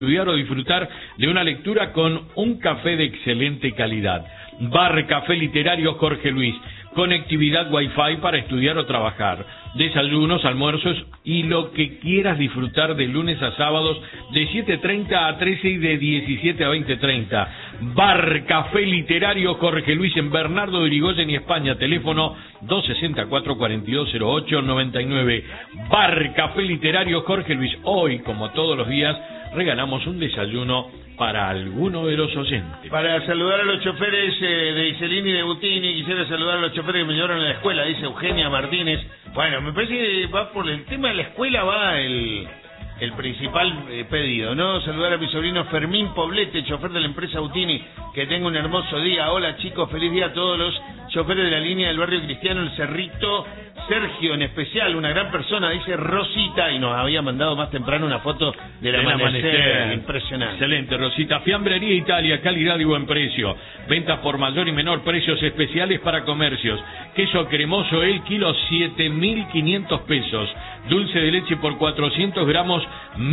estudiar o disfrutar de una lectura con un café de excelente calidad. Bar Café Literario Jorge Luis, conectividad Wi-Fi para estudiar o trabajar, desayunos, almuerzos y lo que quieras disfrutar de lunes a sábados de 7:30 a 13 y de 17 a 20:30. Bar Café Literario Jorge Luis en Bernardo de Irigoyen y España, teléfono 264-4208-99. Bar Café Literario Jorge Luis. Hoy, como todos los días, regalamos un desayuno para alguno de los oyentes. Para saludar a los choferes de Iselín y de Butini, quisiera saludar a los choferes que me llevaron a la escuela, dice Eugenia Martínez. Bueno, me parece que va por el tema de la escuela, va el principal pedido, ¿no? Saludar a mi sobrino Fermín Poblete, chofer de la empresa Butini, que tenga un hermoso día. Hola chicos, feliz día a todos los choferes de la línea del barrio cristiano El Cerrito. Sergio en especial, una gran persona, dice Rosita, y nos había mandado más temprano una foto del amanecer. Impresionante. Excelente, Rosita. Fiambrería Italia, calidad y buen precio. Ventas por mayor y menor, precios especiales para comercios. Queso cremoso, el kilo, 7.500 pesos. Dulce de leche por 400 gramos,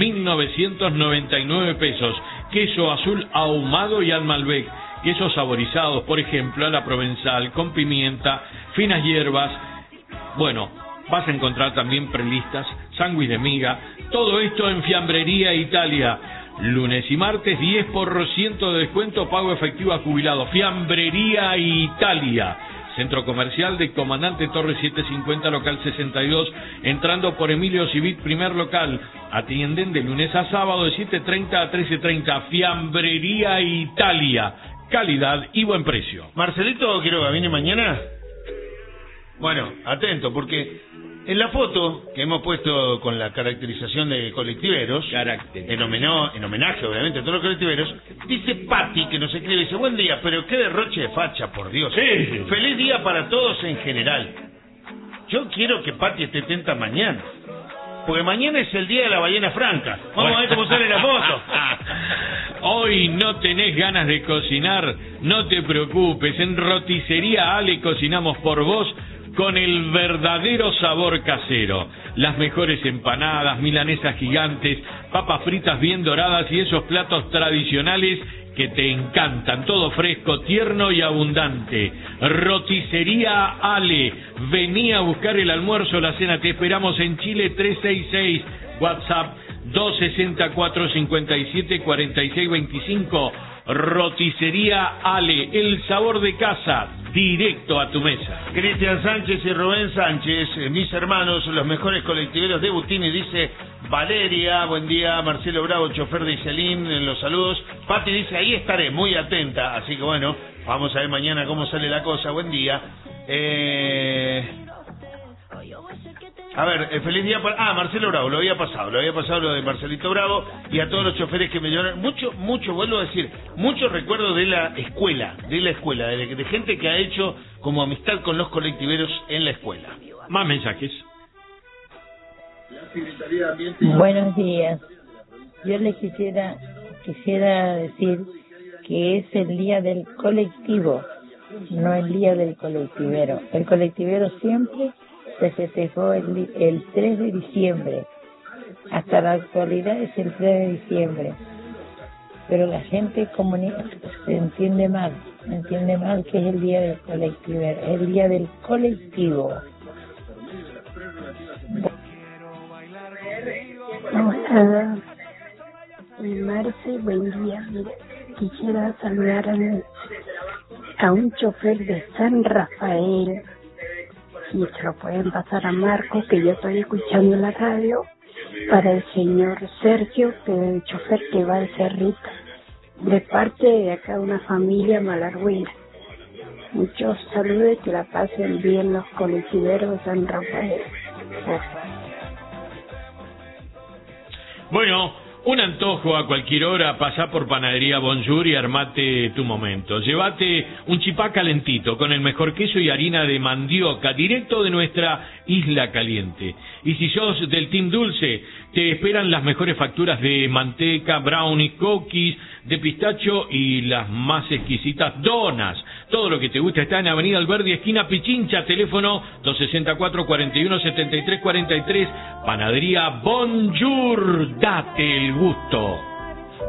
1.999 pesos. Queso azul ahumado y al Malbec. Quesos saborizados, por ejemplo, a la provenzal, con pimienta, finas hierbas. Bueno, vas a encontrar también prelistas, sándwich de miga, todo esto en Fiambrería Italia. Lunes y martes, 10% de descuento, pago efectivo a jubilado. Fiambrería Italia. Centro Comercial de Comandante Torres 750, local 62, entrando por Emilio Civit, primer local. Atienden de lunes a sábado de 7:30 a 13:30. Fiambrería Italia. Calidad y buen precio. Marcelito Quiroga, ¿viene mañana? Bueno, atento, porque en la foto que hemos puesto con la caracterización de colectiveros, en homenaje obviamente a todos los colectiveros, dice Pati, que nos escribe, dice, buen día, pero qué derroche de facha, por Dios. Sí. Feliz día para todos en general. Yo quiero que Pati esté atenta mañana, porque mañana es el día de la ballena franca. Vamos a ver cómo sale la foto. Hoy no tenés ganas de cocinar, no te preocupes, en Roticería Ale cocinamos por vos con el verdadero sabor casero. Las mejores empanadas, milanesas gigantes, papas fritas bien doradas y esos platos tradicionales que te encantan. Todo fresco, tierno y abundante. Roticería Ale. Vení a buscar el almuerzo, la cena. Te esperamos en Chile 366. WhatsApp 264-57-46-25. Roticería Ale, el sabor de casa, directo a tu mesa. Cristian Sánchez y Rubén Sánchez, mis hermanos, los mejores colectiveros de Butini, dice Valeria. Buen día, Marcelo Bravo, chofer de Iselín, en los saludos. Pati dice, ahí estaré, muy atenta. Así que bueno, vamos a ver mañana cómo sale la cosa. Buen día. A ver, feliz día para... Marcelo Bravo, lo había pasado lo de Marcelito Bravo, y a todos los choferes que me llevaron, mucho, vuelvo a decir, mucho recuerdo de la escuela, de gente que ha hecho como amistad con los colectiveros en la escuela. Más mensajes. Buenos días. Yo les quisiera decir que es el día del colectivo, no el día del colectivero. El colectivero siempre se festejó el 3 de diciembre. Hasta la actualidad es el 3 de diciembre. Pero la gente se entiende mal que es el día del colectivero, es el día del colectivo. Hola, soy Marce, buen día. Mira, quisiera saludar a un chofer de San Rafael. Si se lo pueden pasar a Marcos, que yo estoy escuchando la radio, para el señor Sergio, que es el chofer que va al Cerrito, de parte de acá una familia malargüera. Muchos saludos, que la pasen bien los colectiveros de San Rafael. Bueno, un antojo a cualquier hora, pasá por Panadería Bonjour y armate tu momento. Llévate un chipá calentito con el mejor queso y harina de mandioca, directo de nuestra isla caliente. Y si sos del team dulce, te esperan las mejores facturas de manteca, brownies, cookies, de pistacho y las más exquisitas donas. Todo lo que te gusta está en Avenida Alberdi, esquina Pichincha, teléfono 264-41-73-43, Panadería Bonjour, date el gusto.